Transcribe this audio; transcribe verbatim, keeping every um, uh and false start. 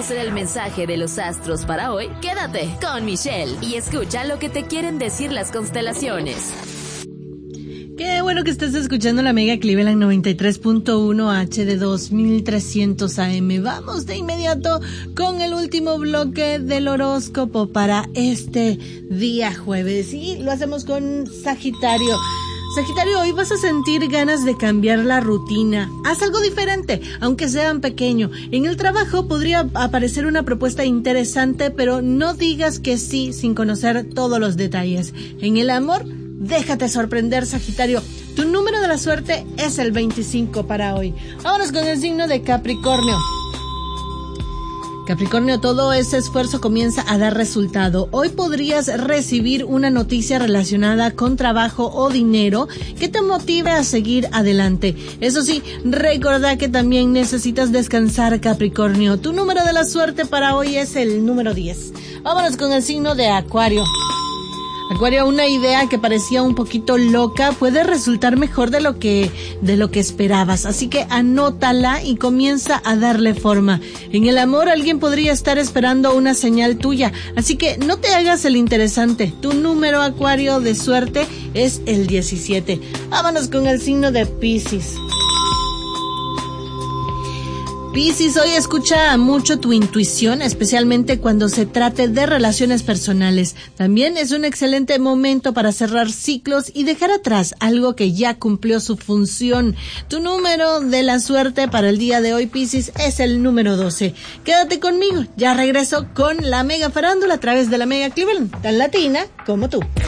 conocer el mensaje de los astros para hoy, quédate con Michelle y escucha lo que te quieren decir las constelaciones. Qué bueno que estás escuchando la Mega Cleveland noventa y tres punto uno H D dos mil trescientos A M. Vamos de inmediato con el último bloque del horóscopo para este día jueves. Y lo hacemos con Sagitario. Sagitario, hoy vas a sentir ganas de cambiar la rutina. Haz algo diferente, aunque sean pequeño. En el trabajo podría aparecer una propuesta interesante, pero no digas que sí sin conocer todos los detalles. En el amor, déjate sorprender, Sagitario. Tu número de la suerte es el veinticinco para hoy. Vámonos con el signo de Capricornio. Capricornio, todo ese esfuerzo comienza a dar resultado. Hoy podrías recibir una noticia relacionada con trabajo o dinero que te motive a seguir adelante. Eso sí, recuerda que también necesitas descansar, Capricornio. Tu número de la suerte para hoy es el número diez. Vámonos con el signo de Acuario. Acuario, una idea que parecía un poquito loca puede resultar mejor de lo que de lo que esperabas, así que anótala y comienza a darle forma. En el amor, alguien podría estar esperando una señal tuya, así que no te hagas el interesante. Tu número, Acuario, de suerte es el diecisiete. Vámonos con el signo de Piscis. Piscis, hoy escucha mucho tu intuición, especialmente cuando se trate de relaciones personales. También es un excelente momento para cerrar ciclos y dejar atrás algo que ya cumplió su función. Tu número de la suerte para el día de hoy, Piscis, es el número doce. Quédate conmigo, ya regreso con la Mega Farándula a través de la Mega Cleveland, tan latina como tú.